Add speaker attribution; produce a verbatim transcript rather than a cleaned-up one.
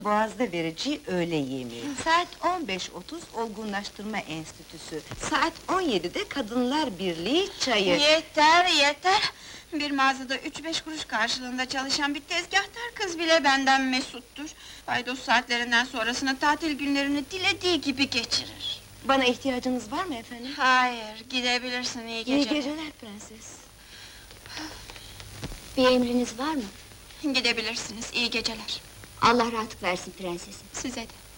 Speaker 1: Boğaz'da vereceği öğle yemeği. Saat on beş otuz Olgunlaştırma Enstitüsü. Saat on yedide Kadınlar Birliği çayı.
Speaker 2: Yeter, yeter! Bir mağazada üç beş kuruş karşılığında çalışan bir tezgahtar kız bile benden mesuttur. Paydos saatlerinden sonrasını, tatil günlerini dilediği gibi geçirir.
Speaker 1: Bana ihtiyacınız var mı efendim?
Speaker 2: Hayır, gidebilirsin, iyi geceler.
Speaker 1: İyi geceler prenses.
Speaker 3: Bir emriniz var mı?
Speaker 2: Gidebilirsiniz, iyi geceler.
Speaker 3: Allah rahatlık versin prensesim.
Speaker 2: Size de.